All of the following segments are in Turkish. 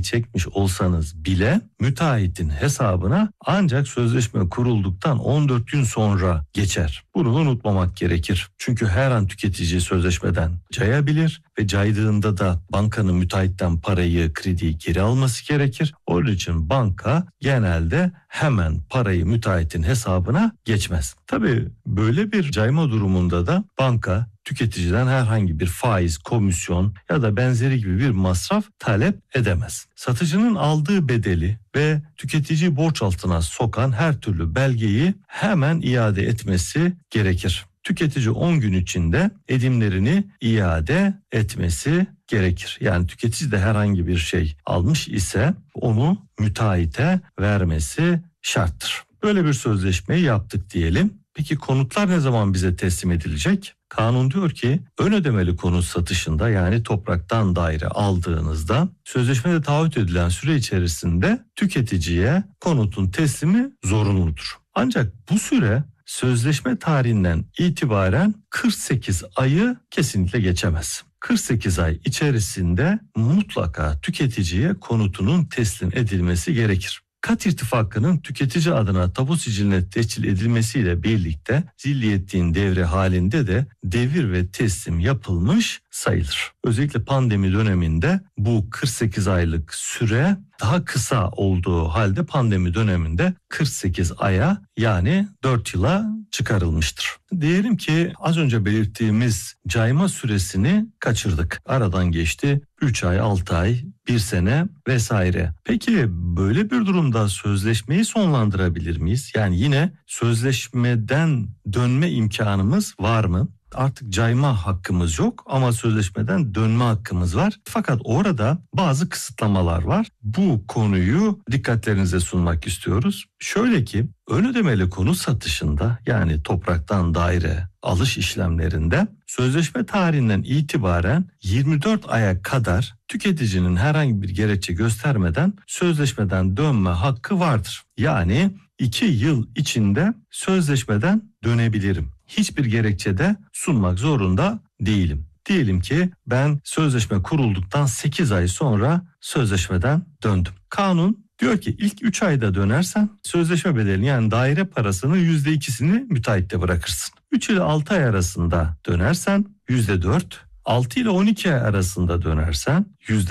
çekmiş olsanız bile müteahhitin hesabına ancak sözleşme kurulduktan 14 gün sonra geçer. Bunu unutmamak gerekir. Çünkü her an tüketici sözleşmeden cayabilir ve caydığında da bankanın müteahhitten parayı, krediyi geri alması gerekir. Onun için banka genelde hemen parayı müteahhitin hesabına geçmez. Tabii böyle bir cayma durumunda da banka tüketiciden herhangi bir faiz, komisyon ya da benzeri gibi bir masraf talep edemez. Satıcının aldığı bedeli ve tüketiciyi borç altına sokan her türlü belgeyi hemen iade etmesi gerekir. Tüketici 10 gün içinde edimlerini iade etmesi gerekir. Yani tüketici de herhangi bir şey almış ise onu müteahhite vermesi şarttır. Böyle bir sözleşmeyi yaptık diyelim. Peki konutlar ne zaman bize teslim edilecek? Kanun diyor ki ön ödemeli konut satışında, yani topraktan daire aldığınızda sözleşmede taahhüt edilen süre içerisinde tüketiciye konutun teslimi zorunludur. Ancak bu süre sözleşme tarihinden itibaren 48 ayı kesinlikle geçemez. 48 ay içerisinde mutlaka tüketiciye konutunun teslim edilmesi gerekir. Kat irtifakının tüketici adına tapu siciline tescil edilmesiyle birlikte zilliyettin devri halinde de devir ve teslim yapılmış sayılır. Özellikle pandemi döneminde bu 48 aylık süre daha kısa olduğu halde pandemi döneminde 48 aya, yani 4 yıla çıkarılmıştır. Diyelim ki az önce belirttiğimiz cayma süresini kaçırdık. Aradan geçti 3 ay, 6 ay, 1 sene vesaire. Peki böyle bir durumda sözleşmeyi sonlandırabilir miyiz? Yani yine sözleşmeden dönme imkanımız var mı? Artık cayma hakkımız yok ama sözleşmeden dönme hakkımız var. Fakat orada bazı kısıtlamalar var. Bu konuyu dikkatlerinize sunmak istiyoruz. Şöyle ki ön ödemeli konut satışında, yani topraktan daire alış işlemlerinde sözleşme tarihinden itibaren 24 aya kadar tüketicinin herhangi bir gerekçe göstermeden sözleşmeden dönme hakkı vardır. Yani 2 yıl içinde sözleşmeden dönebilirim. Hiçbir gerekçe de sunmak zorunda değilim. Diyelim ki ben sözleşme kurulduktan 8 ay sonra sözleşmeden döndüm. Kanun diyor ki ilk 3 ayda dönersen sözleşme bedelini, yani daire parasının %2'sini müteahhitte bırakırsın. 3 ile 6 ay arasında dönersen %4, 6 ile 12 ay arasında dönersen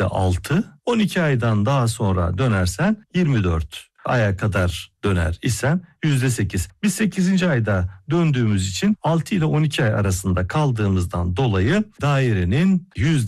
%6, 12 aydan daha sonra dönersen 24 aya kadar döner isen %8. Biz 8. ayda döndüğümüz için 6 ile 12 ay arasında kaldığımızdan dolayı dairenin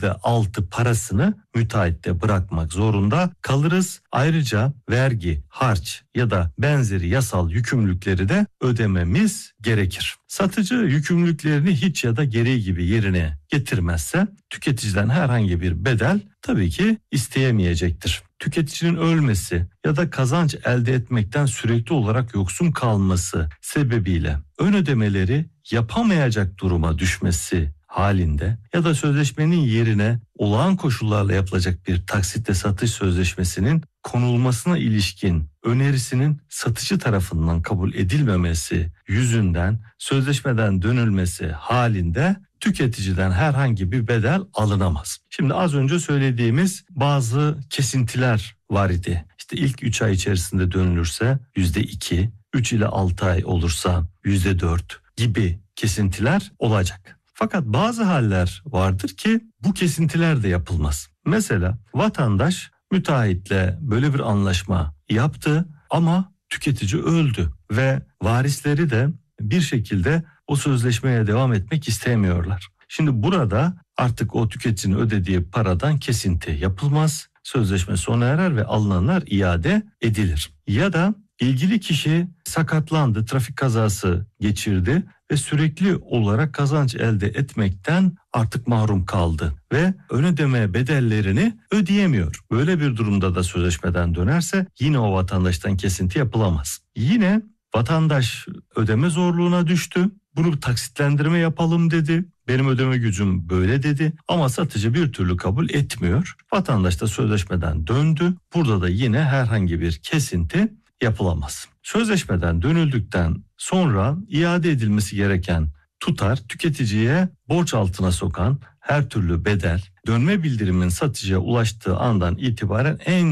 %6 parasını müteahhitte bırakmak zorunda kalırız. Ayrıca vergi, harç ya da benzeri yasal yükümlülükleri de ödememiz gerekir. Satıcı yükümlülüklerini hiç ya da gereği gibi yerine getirmezse tüketiciden herhangi bir bedel tabii ki isteyemeyecektir. Tüketicinin ölmesi ya da kazanç elde etmekten sürekli olarak yoksun kalması sebebiyle ön ödemeleri yapamayacak duruma düşmesi halinde ya da sözleşmenin yerine olağan koşullarla yapılacak bir taksitle satış sözleşmesinin konulmasına ilişkin önerisinin satıcı tarafından kabul edilmemesi yüzünden sözleşmeden dönülmesi halinde tüketiciden herhangi bir bedel alınamaz. Şimdi az önce söylediğimiz bazı kesintiler var idi. İşte ilk 3 ay içerisinde dönülürse %2, 3 ile 6 ay olursa %4 gibi kesintiler olacak. Fakat bazı haller vardır ki bu kesintiler de yapılmaz. Mesela vatandaş müteahhitle böyle bir anlaşma yaptı ama tüketici öldü ve varisleri de bir şekilde o sözleşmeye devam etmek istemiyorlar. Şimdi burada artık o tüketicinin ödediği paradan kesinti yapılmaz. Sözleşme sona erer ve alınanlar iade edilir. Ya da ilgili kişi sakatlandı, trafik kazası geçirdi ve sürekli olarak kazanç elde etmekten artık mahrum kaldı ve ön ödeme bedellerini ödeyemiyor. Böyle bir durumda da sözleşmeden dönerse yine o vatandaştan kesinti yapılamaz. Yine vatandaş ödeme zorluğuna düştü. Bunu bir taksitlendirme yapalım dedi. Benim ödeme gücüm böyle dedi ama satıcı bir türlü kabul etmiyor. Vatandaş da sözleşmeden döndü. Burada da yine herhangi bir kesinti yapılamaz. Sözleşmeden dönüldükten sonra iade edilmesi gereken tutar tüketiciye borç altına sokan her türlü bedel, dönme bildirimin satıcıya ulaştığı andan itibaren en